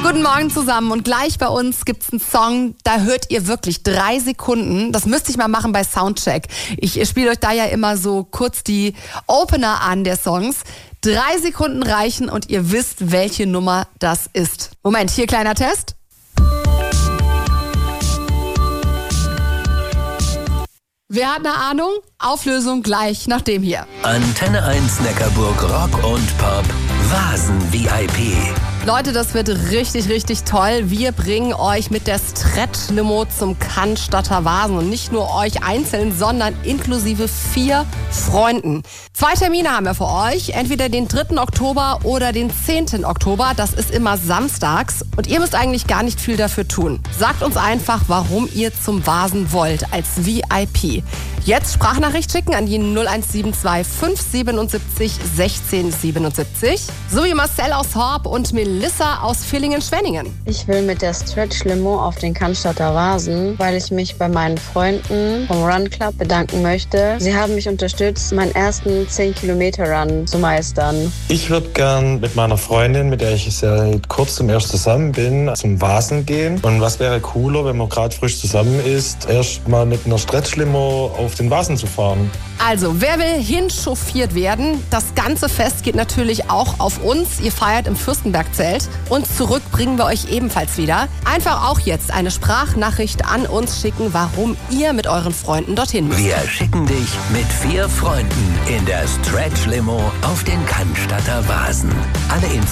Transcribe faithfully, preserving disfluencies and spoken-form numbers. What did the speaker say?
Guten Morgen zusammen und gleich bei uns gibt's einen Song, da hört ihr wirklich drei Sekunden. Das müsste ich mal machen bei Soundcheck. Ich spiele euch da ja immer so kurz die Opener an der Songs. Drei Sekunden reichen und ihr wisst, welche Nummer das ist. Moment, hier kleiner Test. Wer hat eine Ahnung? Auflösung gleich nach dem hier. Antenne eins Neckarburg Rock und Pop Vasen V I P. Leute, das wird richtig, richtig toll. Wir bringen euch mit der Stretch-Limo zum Cannstatter Vasen. Und nicht nur euch einzeln, sondern inklusive vier Freunden. Zwei Termine haben wir für euch. Entweder den dritten Oktober oder den zehnten Oktober. Das ist immer samstags. Und ihr müsst eigentlich gar nicht viel dafür tun. Sagt uns einfach, warum ihr zum Vasen wollt als V I P. Jetzt Sprachnachricht schicken an die null eins sieben zwei fünf siebenundsiebzig sechzehn siebenundsiebzig. So wie Marcel aus Horb und Melissa aus Villingen-Schwenningen. Ich will mit der Stretch-Limo auf den Cannstatter Vasen, weil ich mich bei meinen Freunden vom Run Club bedanken möchte. Sie haben mich unterstützt, meinen ersten zehn Kilometer Run zu meistern. Ich würde gern mit meiner Freundin, mit der ich seit kurzem erst zusammen bin, zum Vasen gehen. Und was wäre cooler, wenn man gerade frisch zusammen ist, erst mal mit einer Stretch-Limo auf den Vasen zu fahren. Also, wer will hinchauffiert werden? Das ganze Fest geht natürlich auch auf uns. Ihr feiert im Fürstenbergzelt. Und zurück bringen wir euch ebenfalls wieder. Einfach auch jetzt eine Sprachnachricht an uns schicken, warum ihr mit euren Freunden dorthin müsst. Wir schicken dich mit vier Freunden in der Stretch-Limo auf den Cannstatter Vasen. Alle Infos